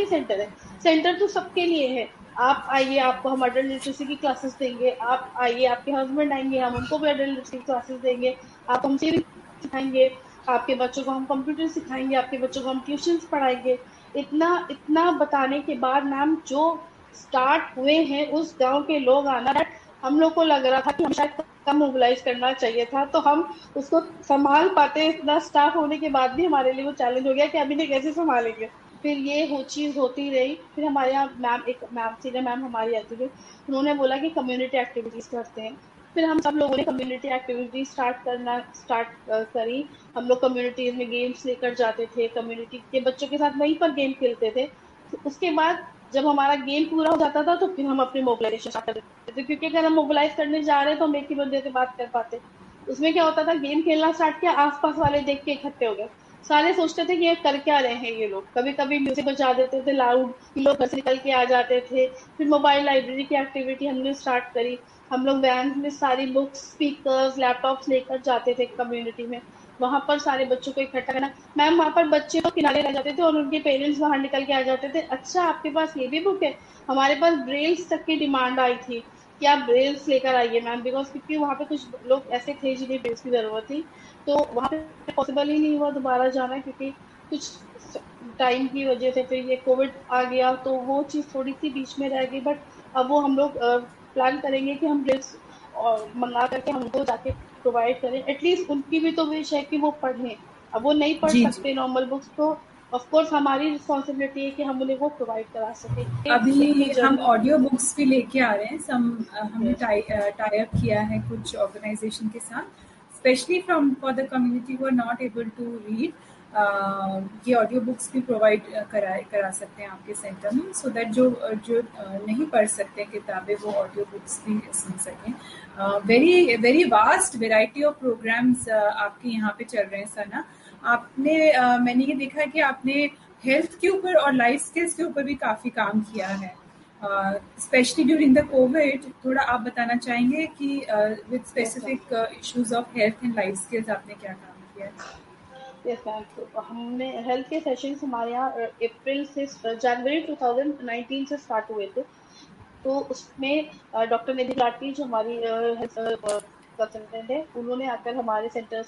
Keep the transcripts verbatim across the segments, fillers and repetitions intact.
नहीं सेंटर है, सेंटर तो सबके लिए है। आप आइए, आपको हम अडल्ट लिटरेसी की क्लासेस देंगे, आप आइए, आपके हस्बैंड आएंगे, हम उनको भी अडल्ट लिटरेसी की क्लासेस देंगे, आप हमसे भी सिखाएंगे, आपके बच्चों को हम कंप्यूटर सिखाएंगे, आपके बच्चों को हम ट्यूशन पढ़ाएंगे। इतना इतना बताने के बाद मैम जो स्टार्ट हुए हैं उस गांव के लोग आना, हम लोग को लग रहा था कि हम शायद कम मोबिलाइज करना चाहिए था, तो हम उसको संभाल पाते। इतना स्टाफ होने के बाद भी हमारे लिए वो चैलेंज हो गया कि अभी नहीं कैसे संभालेंगे। फिर ये हो चीज होती रही। फिर हमारे यहाँ मैम, एक मैम सीनियर मैम हमारी आती थी, उन्होंने बोला कि कम्युनिटी एक्टिविटीज करते हैं। फिर हम सब लोगों ने कम्युनिटी एक्टिविटी स्टार्ट करना स्टार्ट करी। हम लोग कम्युनिटीज में गेम्स लेकर जाते थे, कम्युनिटी के बच्चों के साथ वहीं पर गेम खेलते थे। तो उसके बाद जब हमारा गेम पूरा हो जाता था तो फिर हम अपनी मोबिलाइजेशन स्टार्ट कर देते थे, क्योंकि अगर हम मोबिलाइज करने जा रहे हैं तो हम एक ही बंदे से बात कर पाते। उसमें क्या होता था, गेम खेलना स्टार्ट किया, आसपास वाले देख के इकट्ठे हो गए, सारे सोचते थे कि ये कर क्या रहे हैं ये लोग। कभी कभी म्यूजिक बजा देते थे लाउड, लोग घर से निकल के आ जाते थे। फिर मोबाइल लाइब्रेरी की एक्टिविटी हमने स्टार्ट करी। हम लोग वैन में सारी बुक्स, स्पीकर्स, लैपटॉप्स लेकर जाते थे कम्युनिटी में, वहां पर सारे बच्चों को इकट्ठा करना। मैम वहां पर बच्चे तो किनारे रह जाते थे और उनके पेरेंट्स बाहर निकल के आ जाते थे, अच्छा आपके पास ये भी बुक है। हमारे पास ब्रेल्स तक की डिमांड आई थी कि आप ब्रेल्स लेकर आइए मैम, बिकॉज क्योंकि वहाँ पे कुछ लोग ऐसे थे जिन्हें ब्रेल्स की जरूरत थी। तो वहाँ पे पॉसिबल ही नहीं हुआ दोबारा जाना, क्योंकि कुछ टाइम की वजह से फिर ये कोविड आ गया, तो वो चीज थोड़ी सी बीच में रह गई। बट अब वो हम लोग प्लान करेंगे कि हम ब्रेल्स और मंगा करके हम उनको जाके प्रोवाइड करें। एटलीस्ट उनकी भी तो विश है कि वो पढ़ें। अब वो नहीं पढ़ जी जी। सकते नॉर्मल बुक्स, तो ऑफ कोर्स हमारी रिस्पॉन्सिबिलिटी है कि हम उन्हें वो प्रोवाइड करा सके। अभी एक हम जर्नी। ऑडियो बुक्स भी लेके आ रहे हैं सम, हमने यस। टाई टाई अप किया है कुछ ऑर्गेनाइजेशन के साथ, specially from for the community who are not able to read. ये ऑडियो बुक्स भी प्रोवाइड करा करा सकते हैं आपके सेंटर में, सो दैट जो जो uh, नहीं पढ़ सकते किताबें वो ऑडियो बुक्स भी सुन सकें। Very very vast variety of programs आपके यहाँ पे चल रहे हैं सना। आपने uh, मैंने ये देखा है कि आपने हेल्थ के ऊपर और लाइफ स्किल्स के ऊपर भी काफी काम किया है, स्पेशली ड्यूरिंग द कोविड। थोड़ा आप बताना चाहेंगे कि with yes ma'am. Specific issues of health and life skills आपने क्या काम किया है? यस मैम, तो हमने हेल्थ के सेशंस हमारे यहाँ अप्रैल से जनवरी टू थाउजेंड नाइनटीन से स्टार्ट हुए थे। तो उसमें डॉक्टर निधि लाटी जो हमारी हेल्थ कंसल्टेंट है, उन्होंने आकर हमारे सेंटर्स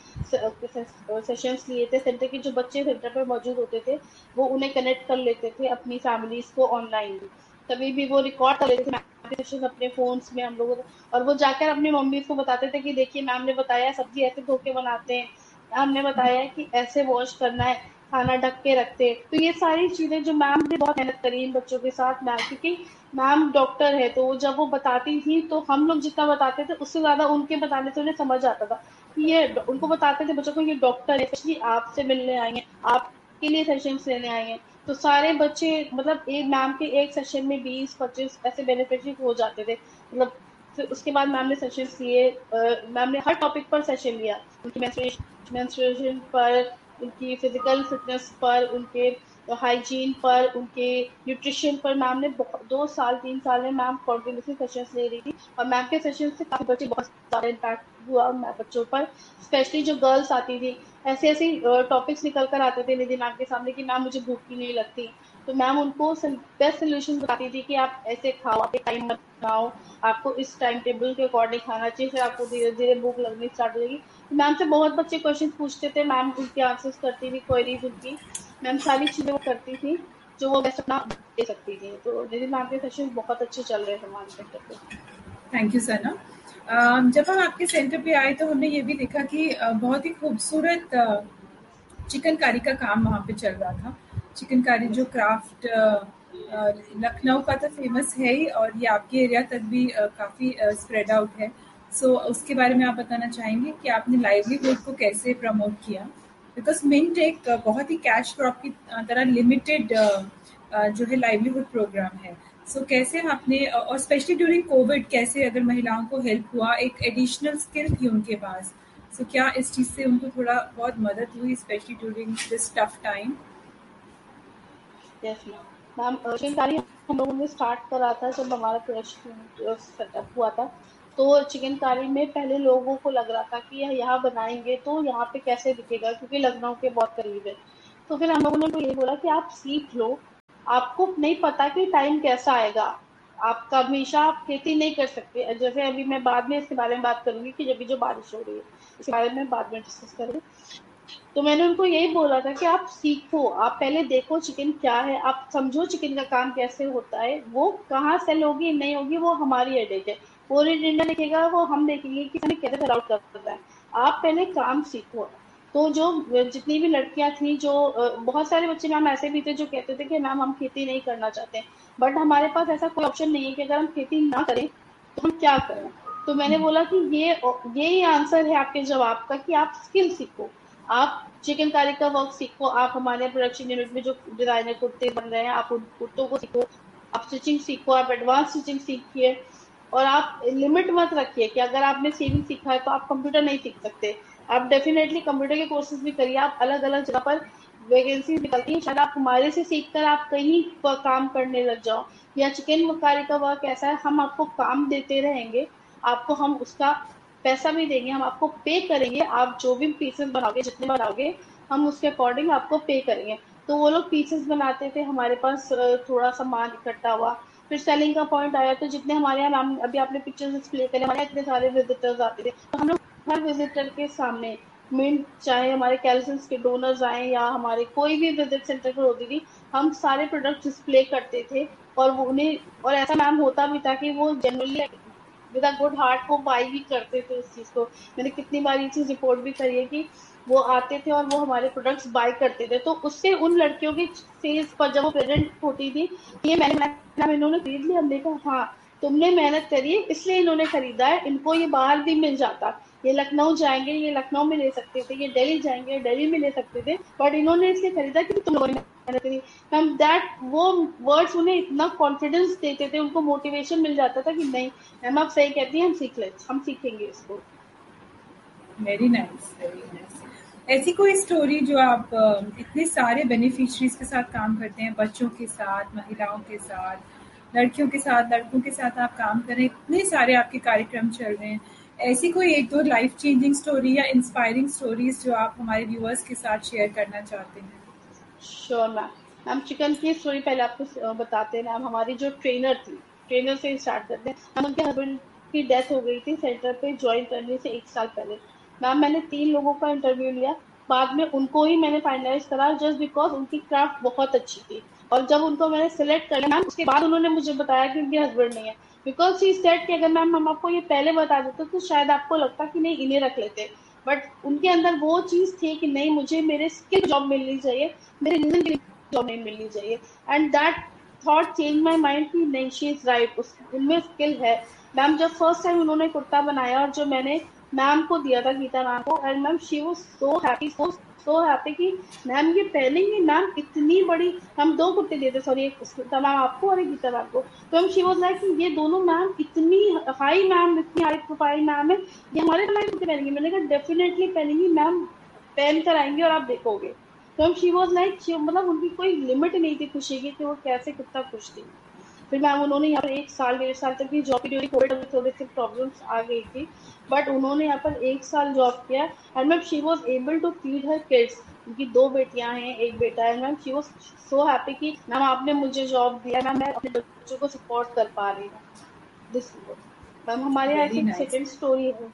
पर सेशंस लिए थे। सेंटर के जो बच्चे सेंटर पर मौजूद होते थे वो उन्हें कनेक्ट कर लेते थे अपनी फैमिलीज को ऑनलाइन। कभी भी वो रिकॉर्ड कर लेते थे सेशन अपने फोन्स में हम लोगों को, और वो जाकर अपनी मम्मी को बताते थे कि देखिए मैम ने बताया सब्जी ऐसे धो के बनाते हैं, मैम ने बताया है कि ऐसे वॉश करना है, खाना ढक के रखते हैं। तो ये सारी चीजें जो मैम ने बहुत मेहनत करी इन बच्चों के साथ, मैम क्योंकि मैम डॉक्टर है, तो जब वो बताती थी तो हम लोग जितना बताते थे उससे ज्यादा उनके बताने से उन्हें समझ आता था कि ये, उनको बताते थे बच्चों को ये डॉक्टर है, स्पेशली आपसे मिलने आए हैं, आपके लिए सेशंस लेने आए हैं। तो सारे बच्चे मतलब एक मैम के एक सेशन में बीस पच्चीस ऐसे बेनिफिशियरी हो जाते थे। मतलब फिर उसके बाद मैम ने सेशंस लिए, मैम ने हर टॉपिक पर सेशन लिया, उनकी मेंस्ट्रुएशन पर, उनकी फिजिकल फिटनेस पर, उनके हाइजीन पर, उनके न्यूट्रिशन पर। मैम ने बहुत दो साल तीन साल में मैम कॉन्टिन्यूसली सेशंस ले रही थी, और मैम के सेशन से काफी बच्चे बहुत ज्यादा इम्पैक्ट हुआ मैम बच्चों पर। स्पेशली जो गर्ल्स आती थी, ऐसे ऐसे टॉपिक्स निकल कर आते थे निधि मैम के सामने कि मैम मुझे भूख ही नहीं लगती, तो मैम उनको बेस्ट सोल्यूशन बताती थी कि आप ऐसे खाओ, आप टाइम मत खाओ, आपको इस टाइम टेबल के अकॉर्डिंग खाना चाहिए, फिर आपको धीरे धीरे भूख लगनी स्टार्ट हो जाएगी। मैम से बहुत बच्चे क्वेश्चन पूछते थे, मैम उनके आंसर्स करती थी, क्वेरीज उनकी मैम सारी चीजें वो करती थी जो वो बेस्ट अपना दे सकती थी। तो निधि मैम के सेशन बहुत अच्छे चल रहे हैं हमारे सेंटर पे। थैंक यू सना। अम, जब हम आपके सेंटर पे आए तो हमने ये भी देखा कि अ, बहुत ही खूबसूरत चिकनकारी का काम वहाँ पे चल रहा था। चिकनकारी जो क्राफ्ट लखनऊ का तो फेमस है ही, और ये आपके एरिया तक भी अ, काफी स्प्रेड आउट है। सो so, उसके बारे में आप बताना चाहेंगे कि आपने लाइवलीहुड को कैसे प्रमोट किया? बिकॉज मिंट एक अ, बहुत ही कैश क्रॉप की अ, तरह लिमिटेड जो है लाइवलीहुड प्रोग्राम है। सो so, कैसे आपने अ, और स्पेशली ड्यूरिंग कोविड कैसे अगर महिलाओं को हेल्प हुआ, एक एडिशनल स्किल थी उनके पास, सो so, क्या इस चीज से उनको थोड़ा बहुत मदद हुई specially during this tough time? Yes ma'am. Ma'am chikankari हम लोगों ने स्टार्ट करा था जब हमारा सेटअप हुआ था। तो चिकनकारी में पहले लोगों को लग रहा था कि यह यहाँ बनाएंगे तो यहाँ पे कैसे दिखेगा, क्योंकि लखनऊ के बहुत करीब है। तो फिर हम लोगों ने तो ये बोला कि आप सीख लो, आपको नहीं पता कि टाइम कैसा आएगा, आपका हमेशा आप खेती नहीं कर सकते। जैसे अभी मैं बाद में इसके बारे में बात करूंगी कि अभी जो बारिश हो रही है इसके बारे में बाद में डिस्कस करूंगी। तो मैंने उनको यही बोला था कि आप सीखो, आप पहले देखो चिकन क्या है, आप समझो चिकन का काम कैसे होता है, वो कहाँ सेल होगी नहीं होगी वो हमारी हेडेक है, वो इंडिया देखेगा, वो हम देखेंगे कि हमें कैसे फॉलो करता है। आप पहले काम सीखो। तो जो जितनी भी लड़कियां थी, जो अ, बहुत सारे बच्चे मैम ऐसे भी थे जो कहते थे कि मैम हम खेती नहीं करना चाहते, बट हमारे पास ऐसा कोई ऑप्शन नहीं है कि अगर हम खेती ना करें तो हम क्या करें। तो मैंने बोला कि ये यही आंसर है आपके जवाब का कि आप स्किल सीखो, आप चिकनकारी का वर्क सीखो, आप हमारे प्रोडक्शन यूनिट में जो डिजाइनर कुर्ते बन रहे हैं आप उन कुर्तों को सीखो, आप स्टिचिंग सीखो, आप एडवांस स्टिचिंग सीखिए। और आप लिमिट मत रखिए कि अगर आपने सेविंग सीखा है तो आप कंप्यूटर नहीं सीख सकते, आप डेफिनेटली कंप्यूटर के कोर्सेज भी करिए। आप अलग अलग जगह पर वैकेंसी निकलती है, शायद आप हमारे से सीखकर आप कहीं पर काम करने लग जाओ। या चिकनकारी का वर्क ऐसा है, हम आपको काम देते रहेंगे, आपको हम उसका पैसा भी देंगे, हम आपको पे करेंगे, आप जो भी पीसेस बनाओगे जितने बनाओगे हम उसके अकॉर्डिंग आपको पे करेंगे। तो वो लोग पीसेस बनाते थे, हमारे पास अ, थोड़ा सामान इकट्ठा हुआ, फिर सेलिंग का पॉइंट आया, तो जितने हमारे यहाँ मैम अभी आपने पिक्चर्स डिस्प्ले करे, हमारे यहाँ इतने सारे विजिटर्स आते थे, तो हम लोग हर विजिटर के सामने मिंट, चाहे हमारे कैल्सियंस के डोनर्स आए या हमारे कोई भी विजिट सेंटर पर होती थी, हम सारे प्रोडक्ट डिस्प्ले करते थे। और वो उन्हें, और ऐसा मैम होता भी था कि वो generally with a good heart वो बाई भी करते थे उस चीज को। मैंने कितनी बार ये चीज रिपोर्ट भी करी है कि वो आते थे और वो हमारे प्रोडक्ट्स बाय करते थे, तो उससे उन लड़कियों की फेस पर जब वो प्रेजेंट होती थी, ये मैंने मैंने इन्होंने खरीद लिया, हमने कहा हाँ तुमने मेहनत करी है इसलिए इन्होंने खरीदा है, इनको ये बाहर भी मिल जाता, ये लखनऊ जाएंगे ये लखनऊ में ले सकते थे, ये दिल्ली जाएंगे दिल्ली में ले सकते थे, बट इन्होंने इसलिए खरीदा कि तुम लोगों ने मेहनत करी। हम दैट वो वर्ड्स उन्हें इतना कॉन्फिडेंस देते थे, उनको मोटिवेशन मिल जाता था कि नहीं मैम आप सही कहती हैं, हम सीख ले हम सीखेंगे इसको। Very nice, very nice. ऐसी कोई स्टोरी जो आप अ, इतने सारे बेनिफिशरीज के साथ काम करते हैं, बच्चों के साथ, महिलाओं के साथ, लड़कियों के साथ, लड़कों के साथ आप काम कर रहे हैं, इतने सारे आपके कार्यक्रम चल रहे हैं, ऐसी कोई एक दो लाइफ चेंजिंग स्टोरी या इंस्पायरिंग स्टोरीज जो आप हमारे व्यूअर्स के साथ शेयर करना चाहते हैं? Sure ma'am. मैम चिकन की स्टोरी पहले आपको अ, बताते हैं मैम। हमारी जो ट्रेनर थी, ट्रेनर से स्टार्ट करते हैं मैम। उनके हस्बैंड की डेथ हो गई थी सेंटर पे ज्वाइन करने से एक साल पहले। मैम मैंने तीन लोगों का इंटरव्यू लिया, बाद में उनको ही मैंने फाइनलाइज करा जस्ट बिकॉज उनकी क्राफ्ट बहुत अच्छी थी। और जब उनको मैंने सिलेक्ट कर लिया मैम, उसके बाद उन्होंने मुझे बताया कि उनके हस्बैंड नहीं है, बिकॉज शी सेड कि अगर मैम हम आपको ये पहले बता देते तो शायद आपको लगता कि नहीं इन्हें रख लेते, बट उनके अंदर वो चीज थी कि नहीं मुझे मेरे स्किल जॉब मिलनी चाहिए, मेरे रीजन के लिए जॉब नहीं मिलनी चाहिए। And that thought change my mind कि नहीं शी इज राइट, उनमें स्किल है। मैम जब फर्स्ट टाइम उन्होंने कुर्ता बनाया और जो मैंने मैम को दिया था, गीता मैम को, and ma'am she was so happy, so so happy कि मैम ये पहनेंगी। मैम इतनी बड़ी, हम दो कुर्ते दिए थे सॉरी, एक गीता मैम आपको और एक गीता मैम को, तो हम शी वाज लाइक कि ये दोनों मैम इतनी हाई, मैम इतनी हाई प्रोफाइल मैम है, ये हमारे बनाए कुर्ते पहनेंगी। मैंने कहा डेफिनेटली पहनेंगी मैम, पहन कर आएंगे और आप देखोगे। तो हम शी वॉज लाइक, मतलब उनकी कोई लिमिट नहीं थी खुशी की कि वो कैसे कितना खुश थी। फिर मैम उन्होंने यहाँ पर एक साल डेढ़ साल तक भी जॉब की, ड्यूरिंग कोविड में थोड़ी सी प्रॉब्लम्स आ गई थी, बट उन्होंने यहाँ पर एक साल जॉब किया। And ma'am she was able to feed her kids, उनकी दो बेटियां हैं एक बेटा है। Ma'am she was so happy कि मैम आपने मुझे जॉब दिया, मैम मैं अपने बच्चों को सपोर्ट कर पा रही हूँ। दिस मैम हमारे यहाँ वेरी से एक नाइस। सेकेंड स्टोरी है,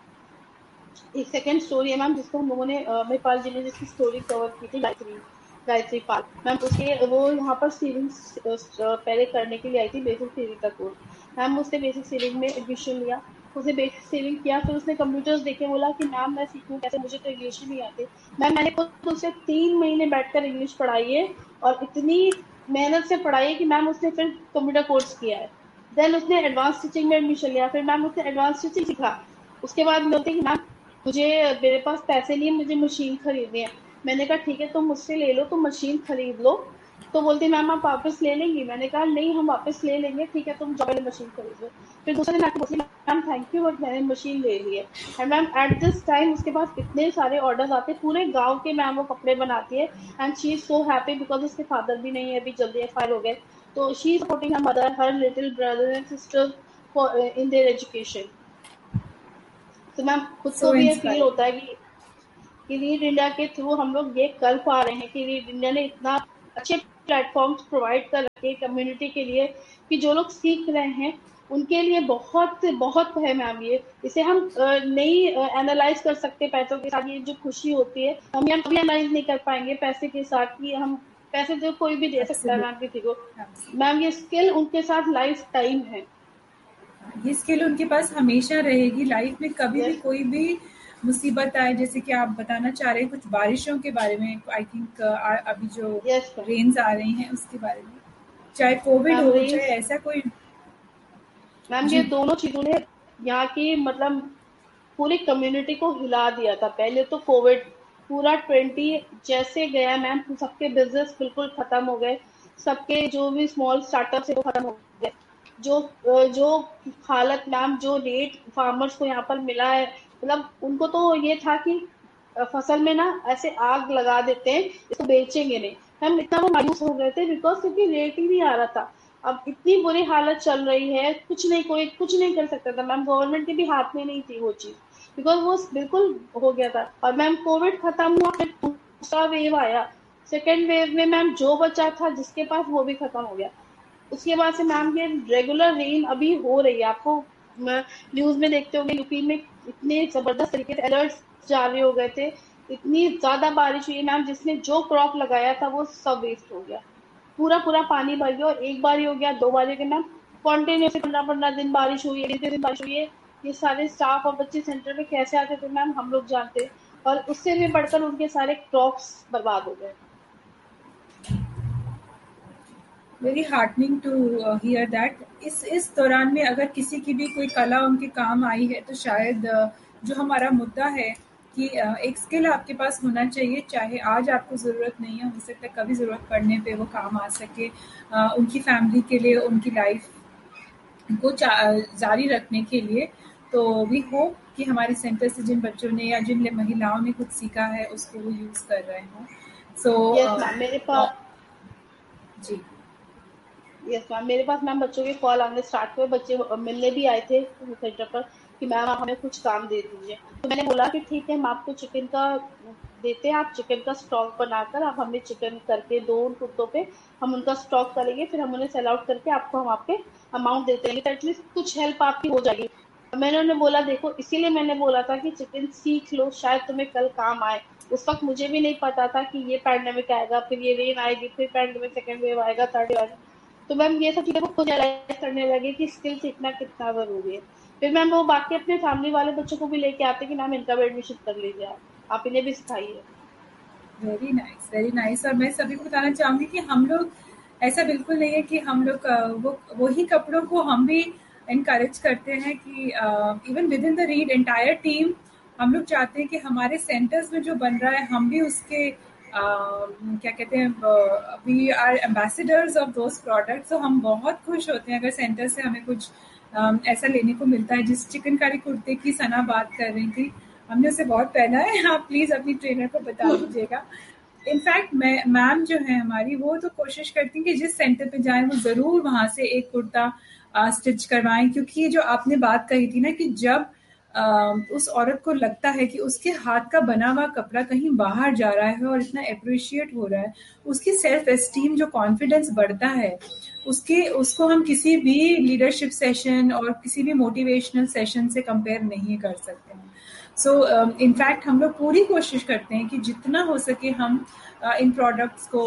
एक सेकेंड स्टोरी है मैम जिसको हम लोगों ने अ, महिपाल जी ने जिसकी स्टोरी कवर की थी, गायत्री, गायत्री पाल मैम। उसके वो यहाँ पर सीलिंग पहले करने के लिए आई थी, बेसिक सीलिंग का कोर्स। मैम उसने बेसिक सीलिंग में एडमिशन लिया, उसने बेसिक सीलिंग किया, फिर उसने कंप्यूटर्स देखे, बोला कि मैम मैं सीखूं कैसे, मुझे तो इंग्लिश ही नहीं आती। मैम मैंने खुद उसे तीन महीने बैठकर इंग्लिश पढ़ाई है, और इतनी मेहनत से पढ़ाई है कि मैम उसने फिर कंप्यूटर कोर्स किया है। देन उसने एडवांस स्टिचिंग में एडमिशन लिया, फिर मैम उसने एडवांस स्टिचिंग सीखा। उसके बाद बोलते कि मैम मुझे, मेरे पास पैसे नहीं है, मुझे मशीन खरीदनी है। मैंने कहा ठीक है तुम मुझसे ले लो, तुम मशीन खरीद लो। तो बोलती मैम आप वापस ले लेंगी, मैंने कहा नहीं हम वापस ले लेंगे, ठीक है तुम जाओ पहले मशीन खरीद लो। फिर दूसरे दिन आके बोलती मैम थैंक यू बट मैंने मशीन ले ली है। And ma'am at this time उसके पास इतने सारे ऑर्डर्स आते, पूरे गांव के मैम वो कपड़े बनाती है। And she is so happy because उसके फादर भी नहीं है, अभी जल्दी एक्सपायर हो गए, तो she is supporting her mother, her little brother and sister in their education. तो मैम खुद को सो भी ये फील इंस्पायरिंग। होता है कि कि रीड इंडिया के थ्रू हम लोग ये कर पा रहे हैं कि रीड इंडिया ने इतना अच्छे प्लेटफॉर्म्स प्रोवाइड कर रखे कम्युनिटी के लिए कि जो लोग सीख रहे हैं उनके लिए बहुत बहुत है मैम। ये इसे हम नहीं एनालाइज कर सकते पैसों के साथ। ये जो खुशी होती है हम ये कभी एनालाइज नहीं कर पाएंगे पैसे के साथ कि हम पैसे तो कोई भी दे सकता है मैम किसी को। मैम ये स्किल उनके साथ लाइफ टाइम है। ये स्किल उनके पास हमेशा रहेगी लाइफ में। कभी भी yes. कोई भी मुसीबत आए, जैसे कि आप बताना चाह रहे हैं कुछ बारिशों के बारे में, आई थिंक अभी जो yes, रेन्स आ रही हैं उसके बारे में, चाहे कोविड हो चाहे ऐसा कोई। मैम ये दोनों चीजों ने यहाँ की मतलब पूरी कम्युनिटी को हिला दिया था। पहले तो कोविड पूरा ट्वेंटी जैसे गया मैम, सबके बिजनेस बिल्कुल खत्म हो गए, सबके जो भी स्मॉल स्टार्टअप है वो खत्म हो गए। जो जो हालत मैम जो रेट फार्मर्स को यहाँ पर मिला है, मतलब उनको तो ये था कि फसल में ना ऐसे आग लगा देते हैं, इसको बेचेंगे नहीं। मैम इतना वो मायूस हो गए थे बिकॉज क्योंकि रेट ही नहीं आ रहा था। अब इतनी बुरी हालत चल रही है, कुछ नहीं कोई कुछ नहीं कर सकता था मैम, गवर्नमेंट के भी हाथ में नहीं थी वो चीज, बिकॉज वो बिल्कुल हो गया था। और मैम कोविड खत्म हुआ, फिर दूसरा वेव आया, सेकेंड वेव में मैम जो बचा था जिसके पास वो भी खत्म हो गया। उसके बाद से मैम ये रेगुलर रेन अभी हो रही है, आपको न्यूज में देखते होंगे यूपी में इतने जबरदस्त तरीके से अलर्ट जारी हो गए थे, इतनी ज्यादा बारिश हुई है मैम, जिसने जो क्रॉप लगाया था वो सब वेस्ट हो गया, पूरा पूरा पानी भर गया। और एक बार ही हो गया, दो बार हो गया मैम, कॉन्टिन्यूसली पंद्रह पंद्रह दिन बारिश हुई है, दिन बारिश हुई है। ये सारे स्टाफ और बच्चे सेंटर में कैसे आते थे मैम हम लोग जानते हैं, और उससे भी बढ़कर उनके सारे क्रॉप्स बर्बाद हो गए। Very heartening to here that. इस इस दौरान में अगर किसी की भी कोई कला उनके काम आई है तो शायद uh, जो हमारा मुद्दा है कि uh, एक स्किल आपके पास होना चाहिए, चाहे आज आपको ज़रूरत नहीं है, हो सकता है कभी ज़रूरत पड़ने पे वो काम आ सके uh, उनकी फैमिली के लिए, उनकी लाइफ को जारी रखने के लिए। तो वी होप कि हमारे सेंटर से जिन बच्चों ने या जिन महिलाओं ने कुछ सीखा है उसको वो यूज़ कर रहे हों। सो यस मैम, मेरे पास जी यस मैम मेरे पास मैम बच्चों के कॉल आने स्टार्ट हुए, बच्चे मिलने भी आए थे सेंटर पर कि मैम आप हमें कुछ काम दे दीजिए। तो मैंने बोला कि ठीक है हम आपको चिकन का देते हैं, आप चिकन का स्टॉक बनाकर आप हमें चिकन करके दो उन कुत्तों पे, हम उनका स्टॉक करेंगे, फिर हम उन्हें सेल आउट करके आपको हम आपके अमाउंट देते हैं, तो एटलीस्ट कुछ हेल्प आपकी हो जाएगी। मैंने उन्हें बोला देखो, इसीलिए मैंने बोला था कि चिकन सीख लो, शायद तुम्हें कल काम आए। उस वक्त मुझे भी नहीं पता था कि ये पैंडेमिक आएगा, फिर ये रेन आएगी, फिर पैंडेमिक सेकेंड वेव आएगा, थर्ड वेव आएगा। तो मैम ये सब चीजें वो खुद रियलाइज करने लगे कि स्किल सीखना कितना जरूरी है। फिर मैम वो बाकी अपने फैमिली वाले बच्चों को भी लेके आते कि मैम इनका भी एडमिशन कर लीजिए, आप आप इन्हें भी सिखाइए। Very nice, very nice. और मैं सभी को बताना चाहूंगी कि हम लोग ऐसा बिल्कुल नहीं है कि हम लोग वो वही कपड़ों को हम भी इनकरेज करते हैं कि even with in the read entire team हम लोग चाहते हैं कि हमारे सेंटर्स में जो बन रहा है हम भी उसके uh, क्या कहते हैं, we are ambassadors of those products. तो हम बहुत खुश होते हैं अगर सेंटर से हमें कुछ uh, ऐसा लेने को मिलता है। जिस चिकनकारी कुर्ते की सना बात कर रही थी, हमने उसे बहुत पहना है, आप प्लीज अपनी ट्रेनर को बता दीजिएगा। इनफैक्ट मैं मैम जो है हमारी वो तो कोशिश करती हैं कि जिस सेंटर पे जाएं वो जरूर वहां से एक कुर्ता स्टिच करवाएं, क्योंकि ये जो आपने बात कही थी ना कि जब आ, उस औरत को लगता है कि उसके हाथ का बना हुआ कपड़ा कहीं बाहर जा रहा है और इतना अप्रिशिएट हो रहा है, उसकी सेल्फ एस्टीम जो कॉन्फिडेंस बढ़ता है, उसके उसको हम किसी भी लीडरशिप सेशन और किसी भी मोटिवेशनल सेशन से कंपेयर नहीं कर सकते हैं। सो इनफैक्ट हम लोग पूरी कोशिश करते हैं कि जितना हो सके हम uh, इन प्रोडक्ट्स को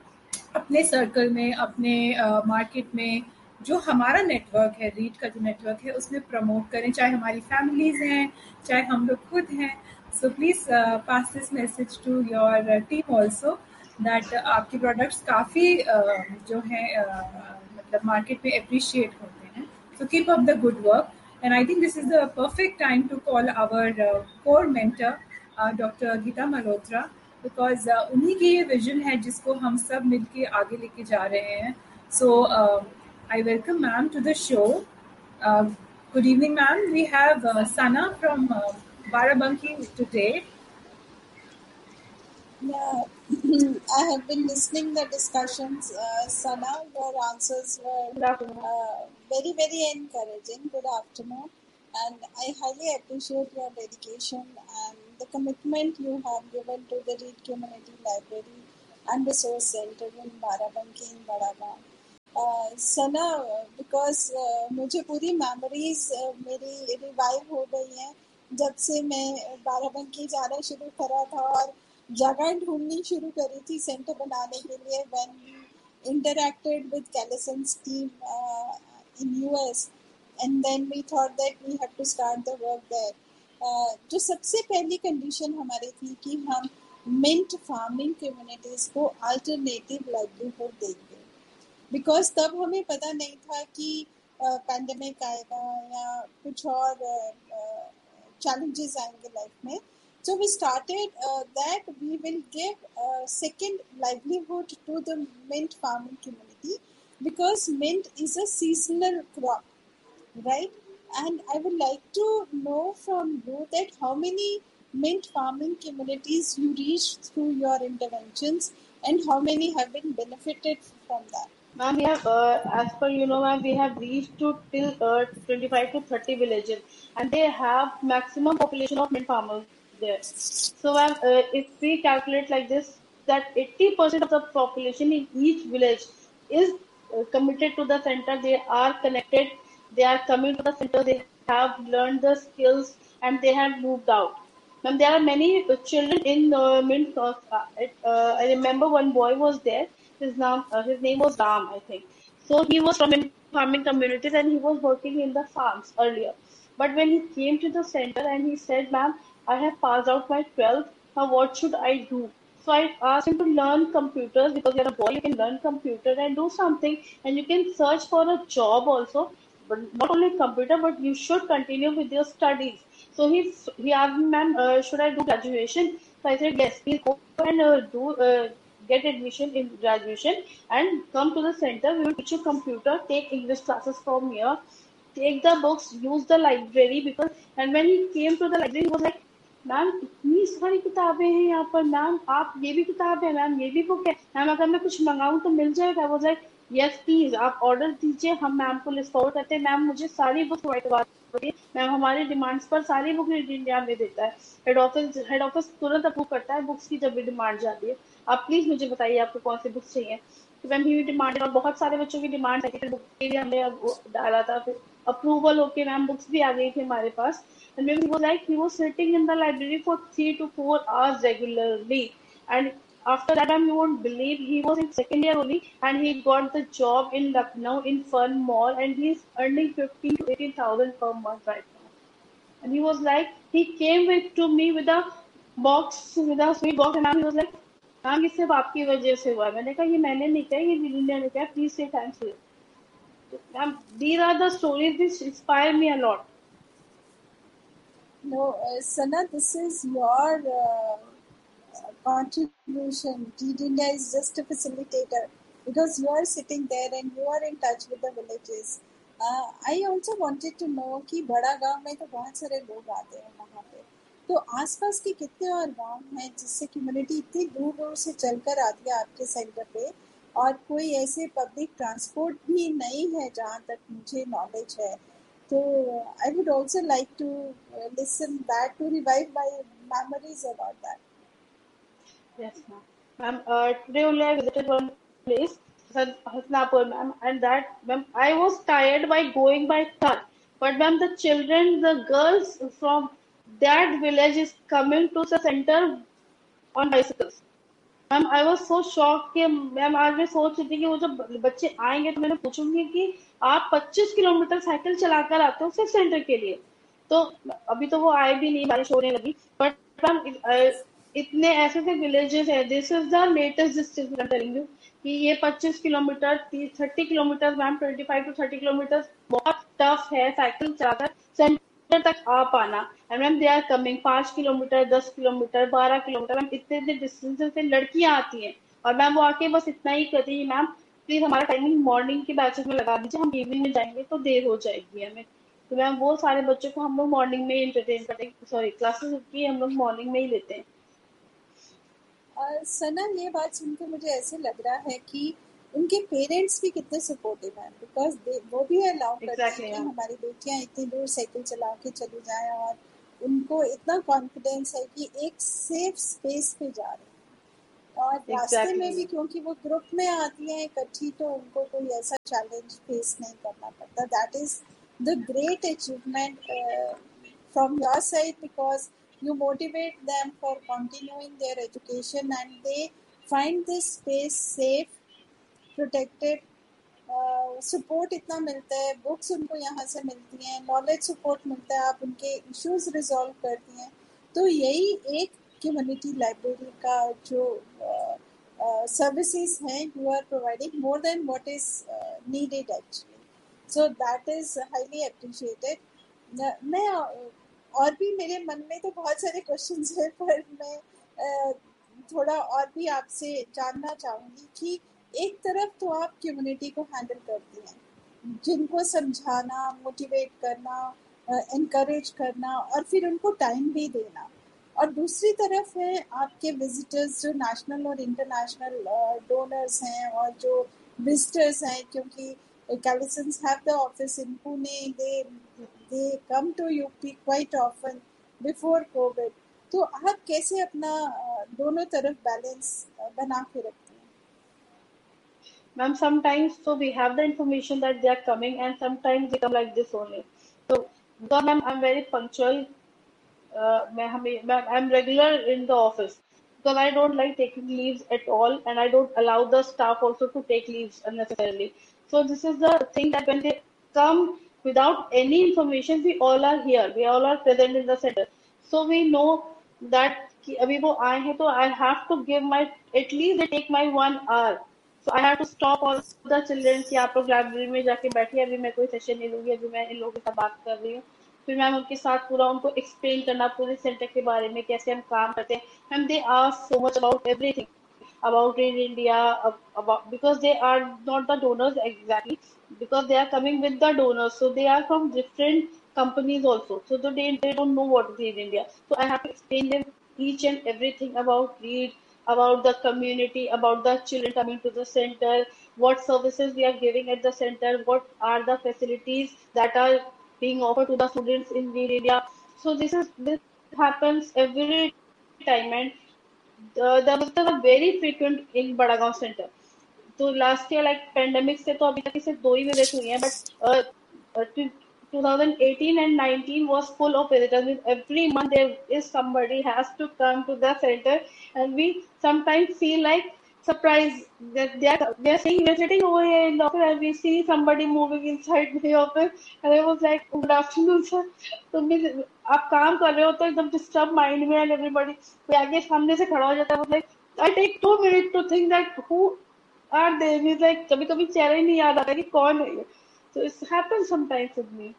अपने सर्कल में, अपने मार्केट uh, में जो हमारा नेटवर्क है, रीड का जो नेटवर्क है, उसमें प्रमोट करें, चाहे हमारी फैमिलीज हैं चाहे हम लोग खुद हैं। So please pass this message to your team also that आपके प्रोडक्ट्स काफ़ी uh, जो है uh, मतलब मार्केट में अप्रिशिएट होते हैं। So keep up the good work. And I think this is the perfect time to call our uh, core mentor, uh, Doctor Geeta Malhotra, because uh, उन्हीं की ये विजन है जिसको हम सब मिलके आगे लेके जा रहे हैं। So uh, I welcome ma'am to the show. Uh, good evening, ma'am. We have uh, Sana from uh, Barabanki today. Yeah, I have been listening the discussions. Uh, Sana, your answers were uh, very, very encouraging. Good afternoon. And I highly appreciate your dedication and the commitment you have given to the Reed Community Library under-resourced center in Barabanki in Badagaon. Uh, Sana, because uh, मुझे पूरी memories uh, मेरी revive हो गई हैं जब से मैं बाराबंकी जाना शुरू करा था और जगह ढूंढनी शुरू करी थी सेंटर बनाने के लिए. When we interacted with कैलिसन्स team in US and then we thought that we have to start the work there. जो सबसे पहली कंडीशन हमारी थी कि हम मिंट फार्मिंग कम्युनिटीज को अल्टरनेटिव लाइवलीहुड देंगे, बिकॉज तब हमें पता नहीं था कि पैंडेमिक uh, आएगा या कुछ और चैलेंजेस uh, uh, आएंगे लाइफ में. So we started uh, that we will give a second livelihood to the mint farming community because mint is a seasonal crop, right? And I would like to know from you that how many mint farming communities you reached through your interventions and how many have been benefited from that. Ma'am, we have, uh, as per you know, ma'am, we have reached to till uh, twenty-five to thirty villages, and they have maximum population of mint farmers there. So, ma'am, uh, if we calculate like this, that eighty percent of the population in each village is uh, committed to the center. They are connected. They are coming to the center. They have learned the skills, and they have moved out. Ma'am, there are many uh, children in uh, mint. Uh, uh, I remember one boy was there. His name, uh, his name was Ram, I think. So he was from farming communities and he was working in the farms earlier. But when he came to the center and he said, "Ma'am, I have passed out my twelfth. Now what should I do?" So I asked him to learn computers because you're a boy. You can learn computer and do something, and you can search for a job also. But not only computer, but you should continue with your studies. So he he asked me, "Ma'am, uh, should I do graduation?" So I said, "Yes, please go and uh, do." Uh, get admission in graduation and come to the center. We will teach you computer, take English classes from here, take the books, use the library. Because and when he came to the library, he was like, "ma'am इतनी सारी किताबें हैं यहाँ पर, ma'am आप ये भी किताब है, मैम ये भी बुक है, मैम अगर मैं कुछ मंगाऊँ तो मिल जाएगा." I was like, "Yes please, आप ऑर्डर दीजिए, हम मैम को लिस्ट फॉरवर्ड करते हैं, मैम मुझे सारी बुक प्रोवाइड करवा दीजिए, मैम हमारी डिमांड्स पर सारी बुक इंडिया में देता है, हेड ऑफिस हेड ऑफिस तुरंत अप्रूव करता है बुक्स की जब भी डिमांड जाती है, आप प्लीज मुझे बताइए आपको कौन सी बुक्स चाहिए." तो मैम ही डिमांड, और बहुत सारे बच्चों की डिमांड है, बुक के लिए हमने डाला था, फिर अप्रूवल होके मैम बुक्स भी आ गई थी हमारे पास. And maybe he was like, he was sitting in the library for three to four hours regularly. And after that, um, you won't believe, he was in second year only, and he got the job in Lucknow in Fun Mall, and he's earning fifteen to eighteen thousand per month right now. And he was like, he came with to me with a box, with a sweet box, and now he was like, "ma'am ये सब आपकी वजह से हुआ." मैंने कहा, "ये मैंने नहीं कहा, ये विलिंडर ने कहा, प्लीज से thanks." Ma'am, these are the stories which inspire me a lot. No, uh, Sana, this is your uh, contribution. Deed India is just a facilitator because you are sitting there and you are in touch with the villages. Uh, I also wanted to know कि बड़ा गांव में तो बहुत सारे लोग आते हैं वहाँ पे, तो आसपास के कितने और गांव हैं जिससे कम्युनिटी इतनी दूर दूर से चलकर आती है आपके सेंटर पे, और कोई ऐसे पब्लिक ट्रांसपोर्ट भी नहीं है जहाँ तक मुझे नॉलेज है. So I would also like to uh, listen that to revive my memories about that. Yes, ma'am. Ma'am, uh, today only I visited one place, Hasnapur, ma'am, and that, ma'am, I was tired by going by car. But, ma'am, the children, the girls from that village is coming to the center on bicycles. Ma'am I was so shock कि ma'am आज मैं सोच रही थी कि वो जब बच्चे आएंगे तो मैंने पूछूंगी कि आप पच्चीस किलोमीटर साइकिल चलाकर आते हो सिर्फ सेंटर के लिए. तो अभी तो वो आए भी नहीं, बारिश होने लगी, बट मैम इतने ऐसे ऐसे विलेजेस है. This is the latest distance telling you कि ये पच्चीस kilometre thirty kilometre ma'am twenty five to thirty kilometre बहुत टफ है साइकिल चलाकर सेंटर तक आ पाना. And ma'am they are coming पांच किलोमीटर दस किलोमीटर बारह किलोमीटर मैम इतने इतने डिस्टेंस से लड़कियां आती हैं, और मैम वो आके बस इतना ही कहती है, "मैम प्लीज हमारा टाइमिंग मॉर्निंग के बैचेस में लगा दीजिए, हम इवनिंग में जाएंगे तो देर हो जाएगी हमें." तो मैम वो सारे बच्चों को हम लोग मॉर्निंग में एंटरटेन करते हैं, सॉरी क्लासेस की हम लोग मॉर्निंग में ही लेते हैं. uh, सना, ये बात सुनकर मुझे ऐसे लग रहा है कि उनके पेरेंट्स भी कितने सपोर्टिव हैं, बिकॉज वो भी अलाउ करते हैं कि हमारी बेटियां इतनी दूर साइकिल चला के चली जाएं, और उनको इतना कॉन्फिडेंस है कि एक सेफ स्पेस पे जा रहे हैं. और रास्ते में भी Exactly. क्योंकि वो ग्रुप में आती हैं इकट्ठी, तो उनको कोई ऐसा चैलेंज फेस नहीं करना पड़ता. That is the great achievement from your side, because you motivate them for continuing their education and they find this space safe, protected. Support uh, इतना मिलता है, बुक्स उनको यहाँ से मिलती हैं, नॉलेज सपोर्ट मिलता है, आप उनके इश्यूज रिजॉल्व करती हैं. तो यही एक कम्युनिटी लाइब्रेरी का जो सर्विसेज हैं, you are providing more than what is needed actually. So that is highly appreciated. मैं uh, और भी मेरे मन में तो बहुत सारे क्वेश्चंस हैं, पर मैं uh, थोड़ा और भी आपसे जानना चाहूँगी कि एक तरफ तो आप कम्युनिटी को हैंडल करती हैं, जिनको समझाना, मोटिवेट करना, इनकरेज करना और फिर उनको टाइम भी देना, और दूसरी तरफ है आपके विजिटर्स जो नेशनल और इंटरनेशनल डोनर्स हैं और जो विजिटर्स हैं, क्योंकि Calisons have the office in Pune. They they come to U P quite often before COVID. तो आप कैसे अपना दोनों तरफ बैलेंस बना के रखते हैं? Ma'am, sometimes so we have the information that they are coming, and sometimes they come like this only. So, because ma'am, I'm very punctual. Uh, मैं हमें मैं I'm regular in the office because I don't like taking leaves at all, and I don't allow the staff also to take leaves unnecessarily. So this is the thing that when they come without any information, we all are here. We all are present in the center. So we know that कि अभी वो आए हैं, तो I have to give my at least they take my one hour. So I have to stop all the children कि आप लोग library में जाके बैठिए, अभी मैं कोई सेशन नहीं लूंगी, अभी मैं इन लोगों के साथ बात कर रही हूँ. फिर मैम उनके साथ पूरा उनको एक्सप्लेन करना पूरे सेंटर के बारे में, कैसे हम काम करते हैं. Ma'am they ask so much about everything about in India, about because they are not the donors exactly, because they are coming with the donors, so they are from different companies also, so they, they don't know what is in India. So I have to explain them each and everything about READ, about the community, about the children coming to the center, what services we are giving at the center, what are the facilities that are being offered to the students in READ India. So this is this happens every time, and uh, the visitors are very frequent in Badagaon Center. तो last year like pandemic से तो अभी तक सिर्फ दो ही visit हुई हैं, but twenty eighteen and nineteen was full of visitors. Every month there is somebody has to come to the center, and we sometimes feel like surprised that they are they are saying we are sitting over here in the office and we see somebody moving inside the office, and I was like, good afternoon sir. तो मैं आप काम कर रहे हो तो एकदम disturb mind में, एंड एवरीबॉडी कोई आगे सामने से खड़ा हो जाता है, like I take to minute to think that who are they? He's like कभी कभी चेहरा ही नहीं याद आता कि कौन है ये. So it happens sometimes with me.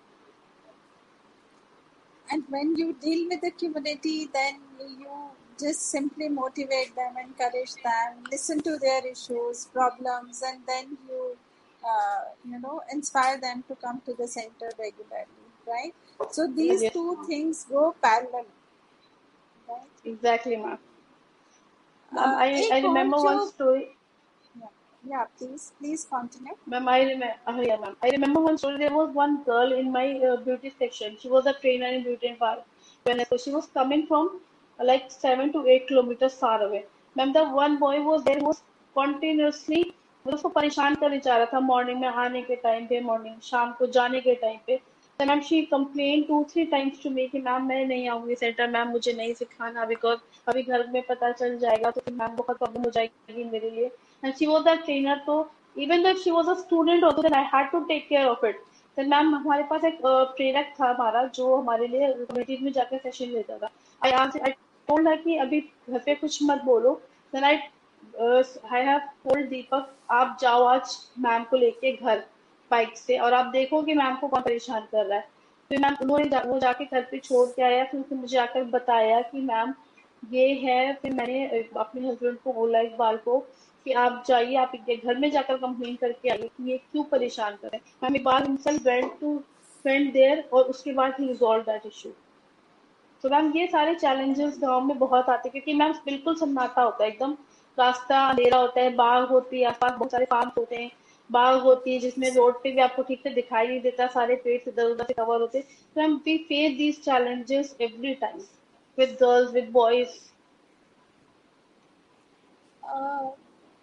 And when you deal with the community, then you just simply motivate them, encourage them, listen to their issues, problems, and then you, uh, you know, inspire them to come to the center regularly, right? So these Yes, two ma'am. things go parallel, right? Exactly, ma'am. Ma'am, Uh, I I एक और remember one जो story. yeah, yeah, please, please continue. Ma'am, I remember. Uh, yeah, ma'am. I remember one story. There was one girl in my uh, beauty section. She was a trainer in beauty and par- wellness. So she was coming from uh, like seven to eight kilometers far away. Ma'am, the one boy was there who was continuously मतलब उसको परेशान करने चाह रहा था, morning में आने के टाइम पे, मॉर्निंग शाम को जाने के टाइम पे. तो ma'am she complain to three times to me कि मैम मैं नहीं आऊंगी सेंटर, मैम मुझे नहीं सिखाना, बिकॉज अभी घर में पता चल जाएगा तो फिर मैम बहुत प्रॉब्लम हो जाएगी मेरे लिए. And she was the trainer, तो even though she was a student also, then I had to take care of it. Then ma'am हमारे पास एक प्रेरक था हमारा जो हमारे लिए कम्युनिटीज में जाकर सेशन लेता था. I asked I told her कि अभी घर पे कुछ मत बोलो. Then I I have told दीपक आप जाओ आज मैम को लेके घर बाइक से, और आप देखो कि मैम को कौन परेशान कर रहा है. फिर मैम उन्होंने जा, वो जाके घर पे छोड़ के आया, फिर उसने मुझे आकर बताया कि मैम ये है. फिर मैंने अपने हस्बैंड को बोला इकबाल को कि आप जाइए, आप इनके घर में जाकर कंप्लेन करके आइए कि ये क्यों परेशान कर रहे हैं. Ma'am Iqbal himself went to went there, और उसके बाद ही रिजॉल्व दैट इशू. तो मैम ये सारे चैलेंजेस गांव में बहुत आते हैं, क्योंकि मैम बिल्कुल सन्नाटा होता है, एकदम रास्ता अंधेरा होता है, बाग होती है आसपास, बहुत सारे फार्म होते हैं, बाग होती है जिसमें रोड पे भी आपको ठीक से दिखाई नहीं देता, सारे पेड़ इधर उधर से कवर होते हैं. तो ma'am we face these challenges every time with girls with boys. uh,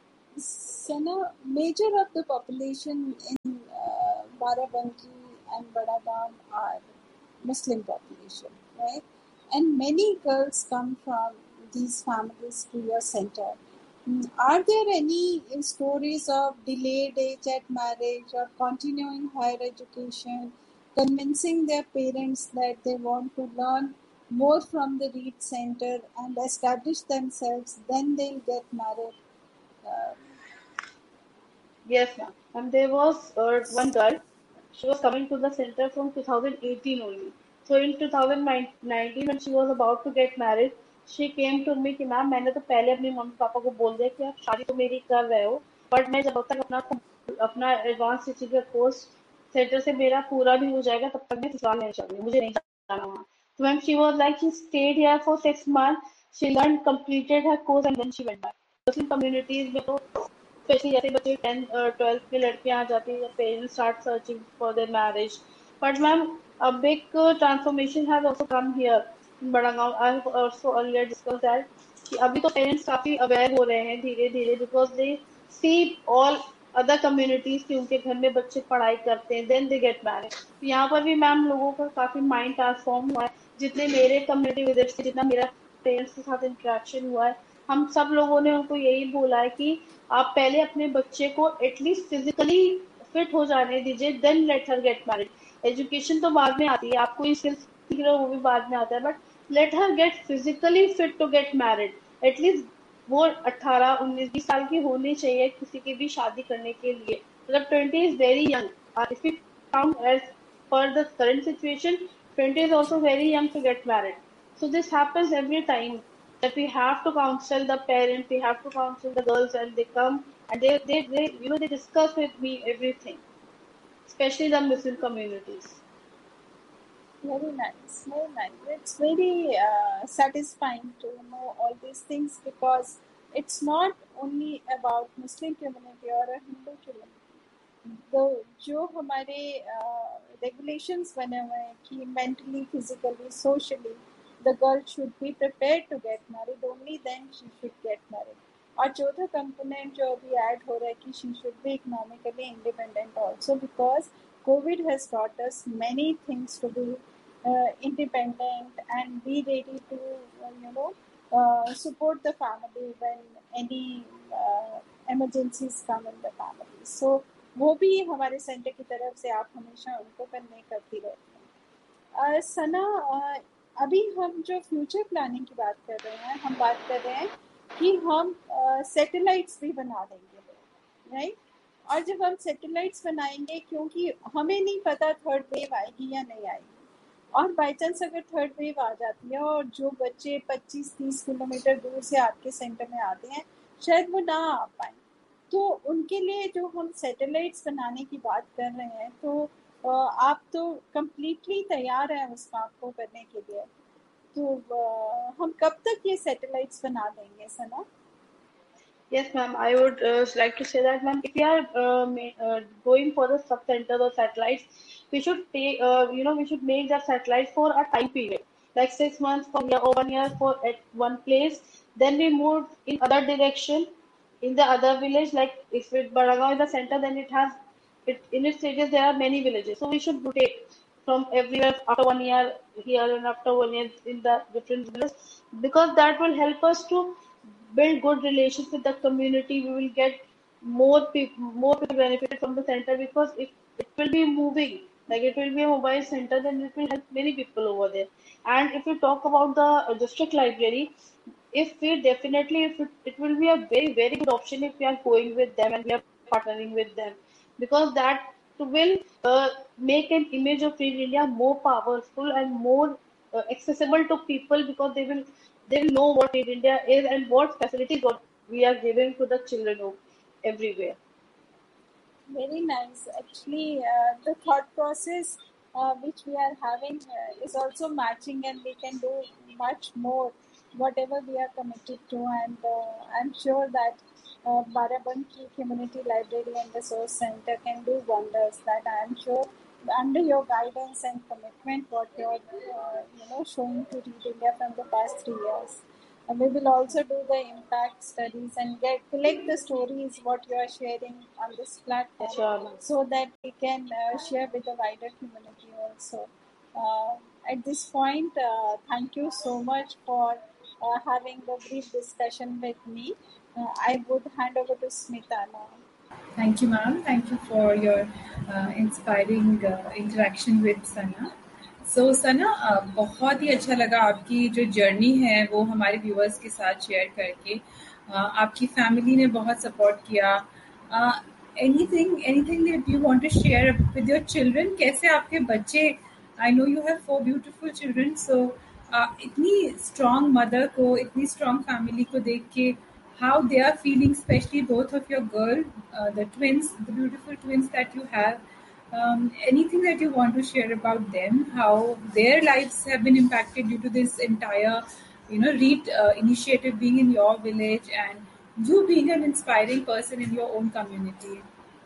Sana, major of the population in uh, Barabanki and Badagaon are Muslim population, right? And many girls come from these families to your center. Mm, Are there any uh, stories of delayed age at marriage or continuing higher education, convincing their parents that they want to learn more from the Reed Center and establish themselves, then they'll get married? Uh, Yes, ma'am. And there was uh, one girl. She was coming to the center from two thousand eighteen only. So in two thousand nineteen when she was about to get married, she came to me कि ma'am मैंने तो पहले अपनी mummy papa को बोल दिया कि आप शादी तो मेरी कर रहे हो, बट मैं जब तक अपना अपना एडवांस टीचिंग का कोर्स सेंटर से मेरा पूरा नहीं हो जाएगा तब तक मैं ससुराल नहीं जाऊंगी, मुझे नहीं जाना वहाँ. तो ma'am she was like she state here for six month, she learn completed her course and then she went back. Muslim communities में तो स्पेशली जैसे बच्चे टेंथ ट्वेल्थ में लड़कियां आ जाती है, parents start searching for their marriage. But ma'am a big uh, transformation has also come here in Badagaon. I have also earlier discussed that कि अभी तो पेरेंट्स काफी अवेयर हो रहे हैं धीरे धीरे, because they see all other communities कि उनके घर में बच्चे पढ़ाई करते हैं देन दे गेट मैरिड. यहाँ पर भी मैम लोगों का काफी माइंड ट्रांसफॉर्म हुआ है. जितने मेरे कम्युनिटी विजिट से जितना मेरा पेरेंट्स के साथ इंटरेक्शन हुआ है, हम सब लोगों ने उनको यही बोला है कि आप पहले अपने बच्चे को एटलीस्ट फिजिकली फिट हो जाने दीजिए, then let her get married. Education तो बाद में आती है, आप कोई स्किल्स सीख रहे हो वो भी बाद में आता है, but let her gate physically fit to get married. At least वो अट्ठारह उन्नीस बीस साल की होनी चाहिए किसी की भी शादी करने के लिए. मतलब twenty is very young. If you count as per the current situation, twenty is also very young to get married. So this happens every time that we have to counsel the parents, we have to counsel the girls, and they come and they, they, they you know, they discuss with me everything, especially the Muslim communities. Very nice, very nice. It's very uh, satisfying to know all these things because it's not only about Muslim community or a Hindu community. तो जो हमारे regulations बने हुए हैं कि mentally, physically, socially, the girl should be prepared to get married. Only then she should get married. और चौथा component जो अभी add हो रहा है कि she should be economically independent also because COVID has taught us many things to be uh, independent and be ready to uh, you know uh, support the family when any uh, emergencies come in the family. So वो भी हमारे centre की तरफ से आप हमेशा उनको convey करती रहती हैं. सना, uh, अभी हम जो फ्यूचर प्लानिंग की बात कर रहे हैं, हम बात कर रहे हैं कि हम सैटेलाइट्स uh, भी बना देंगे, राइट? और जब हम सैटेलाइट्स बनाएंगे, क्योंकि हमें नहीं पता थर्ड वेव आएगी या नहीं आएगी, और बाई चांस अगर थर्ड वेव आ जाती है और जो बच्चे पच्चीस तीस किलोमीटर दूर से आपके सेंटर में आते हैं शायद वो ना आ पाए, तो उनके लिए जो हम सैटेलाइट्स बनाने की बात कर रहे हैं, तो आप तो कम्प्लीटली तैयार हैं उस काम को करने के लिए. तो हम कब तक ये सैटेलाइट्स बना देंगे सना? Yes, ma'am. I would uh, like to say that, ma'am, if we are uh, ma- uh, going for the sub centers or satellites, we should pay, uh, you know, we should make that satellite for a time period, like six months for year or one year for at one place. Then we move in other direction in the other village. Like if it Baragaon is the center, then it has it in its stages there are many villages. So we should rotate from everywhere after one year here and after one year in the different villages, because that will help us to build good relations with the community. We will get more people, more people benefit from the center, because if it will be moving, like it will be a mobile center, then it will help many people over there. And if we talk about the uh, district library, if we definitely, if it, it will be a very, very good option if we are going with them and we are partnering with them, because that will uh, make an image of Free India more powerful and more uh, accessible to people, because they will they will know what Free India is and what facilities what we are giving to the children of everywhere. Very nice. Actually, uh, the thought process uh, which we are having uh, is also matching, and we can do much more whatever we are committed to. And uh, I'm sure that uh, Barabanki Community Library and Resource Center can do wonders. That I am sure under your guidance and commitment, what you're uh, you know showing to Read India from the past three years. And we will also do the impact studies and get collect the stories what you are sharing on this platform, Sure. so that we can uh, share with the wider community also. Uh, at this point, uh, thank you so much for uh, having the brief discussion with me. Uh, I would hand over to Smita now. Thank you, ma'am. Thank you for your uh, inspiring uh, interaction with Sana. So so, Sana uh, बहुत ही अच्छा लगा आपकी जो journey है वो हमारे viewers के साथ शेयर करके. uh, आपकी फैमिली ने बहुत सपोर्ट किया. Anything anything that you want to share with your children? कैसे आपके बच्चे, I know you have four beautiful children, सो इतनी स्ट्रॉन्ग मदर को, इतनी स्ट्रॉन्ग फैमिली को देख के how they are feeling, especially both of your girl, uh, the twins, the beautiful twins that you have. Um, anything that you want to share about them, how their lives have been impacted due to this entire, you know, REAT uh, initiative being in your village and you being an inspiring person in your own community.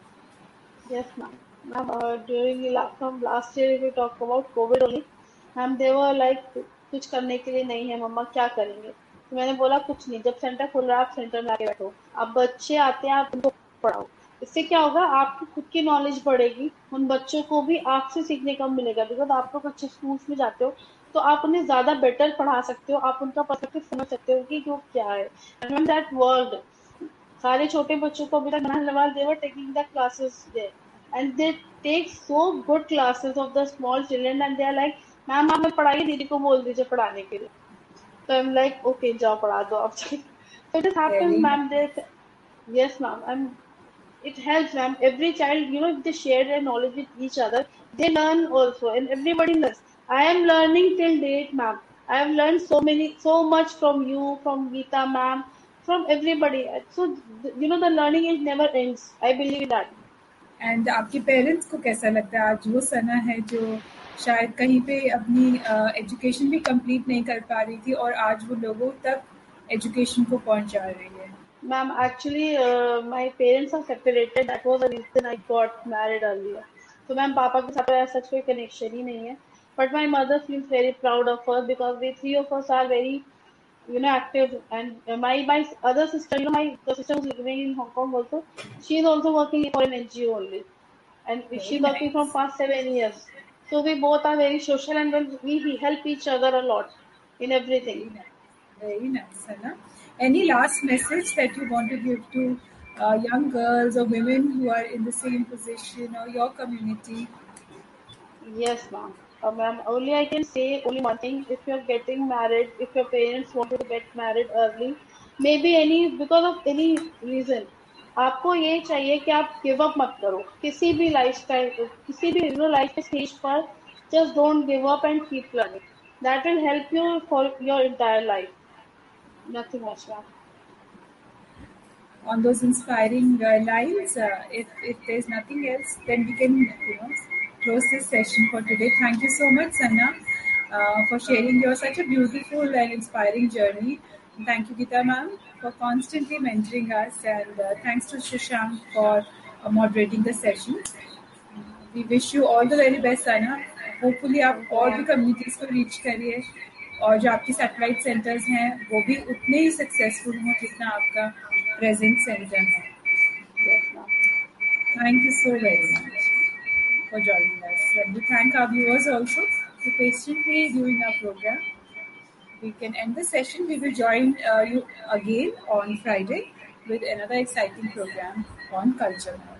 Yes, ma'am. Ma'am, uh, during la- from last year, if we talk about COVID only, ma'am, they were like कुछ करने के लिए नहीं है मम्मा, क्या करेंगे? तो मैंने बोला कुछ नहीं, जब सेंटर खुल रहा है आप सेंटर में आके बैठो, अब बच्चे आते हैं आप उनको पढ़ाओ. इससे क्या होगा, आपकी खुद की नॉलेज बढ़ेगी, उन बच्चों को भी आपसे सीखने का मिलेगा. बिकॉज आप लोग अच्छे स्कूल्स में जाते हो तो आप उन्हें ज्यादा बेटर पढ़ा सकते हो, आप उनका पर्सपेक्टिव समझ सकते हो कि वो क्या है. एंड दैट वर्ल्ड सारे छोटे बच्चों को अभी तक Nahanwal, they were taking the classes there, and they take so good classes of the small children, and they are like, ma'am आप मैं पढ़ाइए, दीदी को बोल दीजिए पढ़ाने के लिए. So I'm like, okay, जाओ पढ़ा दो आप. So it has happened, Very ma'am. nice. That yes, ma'am. I'm. It helps, ma'am. Every child, you know, if they share their knowledge with each other, they learn also, and everybody learns. I am learning till date, ma'am. I have learned so many, so much from you, from Geeta, ma'am, from everybody. So you know, the learning is never ends. I believe in that. And आपके parents को कैसा लगता है आज वो सना है जो शायद कहीं पे अपनी एजुकेशन uh, भी कंप्लीट नहीं कर पा रही थी और आज वो लोगों तक एजुकेशन को पहुंचा रही है? Ma'am, actually, uh, my parents are separated. That was the reason I got married earlier. So, ma'am, पापा के साथ ऐसा कोई connection ही नहीं है. But my mother feels very proud of us because we three of us are very, you know, active. And uh, my my other sister, you know, my the sister who's living in Hong Kong also, she's also working for an N G O only, and Very she's working from nice. past seven years. So we both are very social, and then we help each other a lot in everything. Very nice. Very nice, Sana. Any last message that you want to give to uh, young girls or women who are in the same position or your community? Yes, ma'am. Uh, ma'am, only I can say only one thing. If you're getting married, if your parents want you to get married early, maybe any because of any reason, आपको ये चाहिए कि आप give up मत करो किसी भी life time, किसी भी यू नो लाइफ के स्टेज पर. Just don't give up and keep learning. That will help you for your entire life. Nothing much, ma'am. On those inspiring uh, lines, uh, if, if there's nothing else, then we can, you know, close this session for today. Thank you so much, Sana, uh, for sharing your such a beautiful and inspiring journey. And thank you, Geeta ma'am, for constantly mentoring us. And uh, thanks to Shashank for uh, moderating the session. We wish you all the very best, Sana. Hopefully आप Thank you, और भी ma'am. Communities को reach करिए और जो आपकी satellite centres हैं वो भी उतने ही सक्सेसफुल हों जितना आपका प्रेजेंट सेंटर है. Yes, ma'am. Thank you so very much for joining us. And we thank our viewers also for patiently viewing our program. We can end the session. We will join uh, you again on Friday with another exciting program on culture.